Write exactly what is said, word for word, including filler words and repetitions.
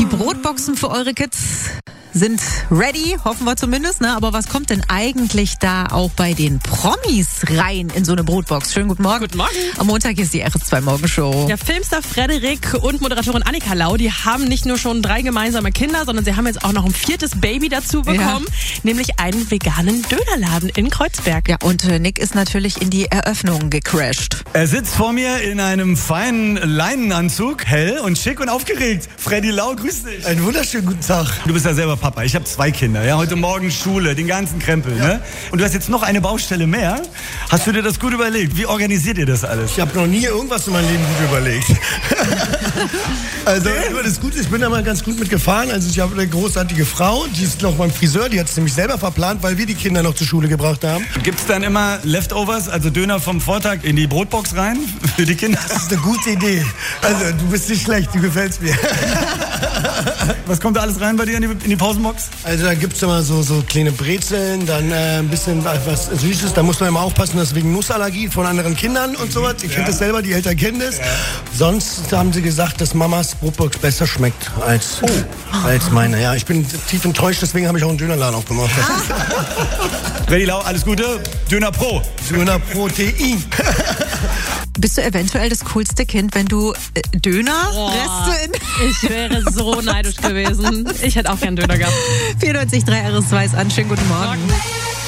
Die Brotboxen für eure Kids sind ready, hoffen wir zumindest, ne? Aber was kommt denn eigentlich da auch bei den Promis rein in so eine Brotbox? Schönen guten Morgen. Guten Morgen. Am Montag ist die R S zwei Morgenshow. Ja, Filmstar Frederik und Moderatorin Annika Lau, die haben nicht nur schon drei gemeinsame Kinder, sondern sie haben jetzt auch noch ein viertes Baby dazu bekommen, ja. Nämlich einen veganen Dönerladen in Kreuzberg. Ja, und äh, Nick ist natürlich in die Eröffnung gecrashed. Er sitzt vor mir in einem feinen Leinenanzug, hell und schick und aufgeregt. Freddy Lau, grüß dich. Einen wunderschönen guten Tag. Du bist ja selber Papa. Ich habe zwei Kinder. Ja, heute Morgen Schule, den ganzen Krempel. Ja. Ne? Und du hast jetzt noch eine Baustelle mehr. Hast du dir das gut überlegt? Wie organisiert ihr das alles? Ich habe noch nie irgendwas in meinem Leben gut überlegt. Also das Gute, ich bin da mal ganz gut mitgefahren. Also ich habe eine großartige Frau, die ist noch beim Friseur, die hat es nämlich selber verplant, weil wir die Kinder noch zur Schule gebracht haben. Gibt es dann immer Leftovers, also Döner vom Vortag in die Brotbox rein für die Kinder? Das ist eine gute Idee. Also du bist nicht schlecht, du gefällst mir. Was kommt da alles rein bei dir in die, in die Pausenbox? Also da gibt es immer so, so kleine Brezeln, dann äh, ein bisschen was Süßes. Da muss man immer aufpassen, dass wegen Nussallergie von anderen Kindern und sowas. Ihr ja. kennt das selber, die Eltern kennen das. Ja. Sonst haben sie gesagt, dass Mamas Brotbox besser schmeckt als, oh. als meine. Ja, ich bin tief enttäuscht, deswegen habe ich auch einen Dönerladen aufgemacht. Freddy Lau, alles Gute. Döner Pro. Döner Protein. Bist du eventuell das coolste Kind, wenn du äh, Döner-Reste in... Ich wäre so neidisch gewesen. Ich hätte auch gern Döner gehabt. vierundneunzig Komma drei R S zwei ist an. Schönen guten Morgen. Morgen.